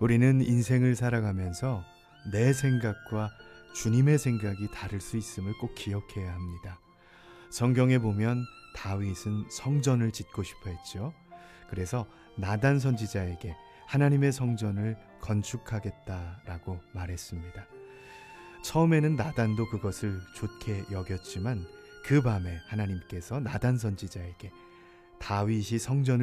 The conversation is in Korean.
우리는 인생을 살아가면서 내 생각과 주님의 생각이 다를 수 있음을 꼭 기억해야 합니다. 성경에 보면 다윗은 성전을 짓고 싶어 했죠. 그래서 나단 선지자에게 하나님의 성전을 건축하겠다라고 말했습니다. 처음에는 나단도 그것을 좋게 여겼지만 그 밤에 하나님께서 나단 선지자에게 다윗이 성전을